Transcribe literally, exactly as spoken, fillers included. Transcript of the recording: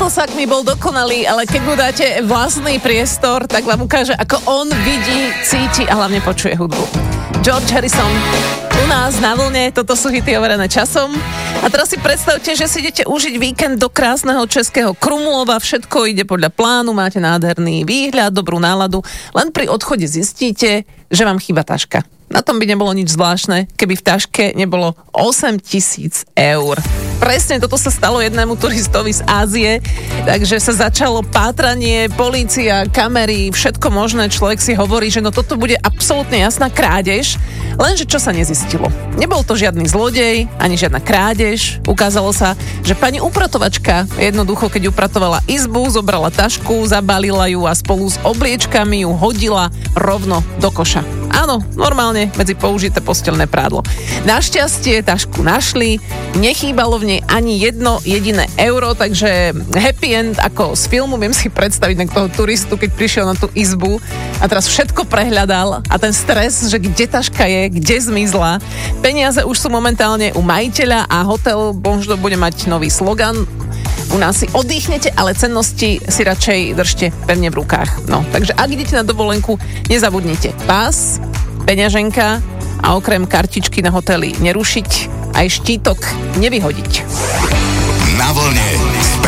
Kosák mi bol dokonalý, ale keď mu dáte vlastný priestor, tak vám ukáže, ako on vidí, cíti a hlavne počuje hudbu. George Harrison u nás na vlne, toto sú hity overené časom. A teraz si predstavte, že si idete užiť víkend do krásneho českého Krumlova, všetko ide podľa plánu, máte nádherný výhľad, dobrú náladu, len pri odchode zistíte, že vám chýba taška. Na tom by nebolo nič zvláštne, keby v taške nebolo osem tisíc eur. Presne toto sa stalo jednému turistovi z Ázie, takže sa začalo pátranie, polícia, kamery, všetko možné. Človek si hovorí, že no toto bude absolútne jasná krádež, lenže čo sa nezistilo? Nebol to žiadny zlodej, ani žiadna krádež. Ukázalo sa, že pani upratovačka jednoducho, keď upratovala izbu, zobrala tašku, zabalila ju a spolu s obliečkami ju hodila rovno do koša. Áno, normálne medzi použité posteľné prádlo. Našťastie tašku našli, nechýbalo v nej ani jedno jediné euro, takže happy end ako z filmu. Viem si predstaviť na toho turistu, keď prišiel na tú izbu a teraz všetko prehľadal a ten stres, že kde taška je, kde zmizla. Peniaze už sú momentálne u majiteľa a hotel možno bude mať nový slogan. U nás si oddychnete, ale cennosti si radšej držte pevne v rukách. No, takže ak idete na dovolenku, nezabudnite pás, peňaženka a okrem kartičky na hoteli nerušiť, aj štítok nevyhodiť. Na vlne